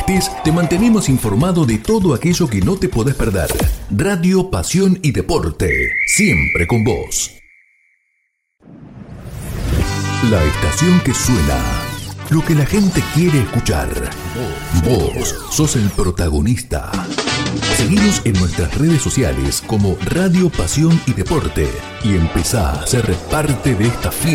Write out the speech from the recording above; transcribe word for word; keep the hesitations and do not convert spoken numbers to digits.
estés, te mantenemos informado de todo aquello que no te podés perder. Radio Pasión y Deporte, siempre con vos. La estación que suena, lo que la gente quiere escuchar. Vos sos el protagonista. Seguinos en nuestras redes sociales como Radio Pasión y Deporte y empezá a ser parte de esta fiesta.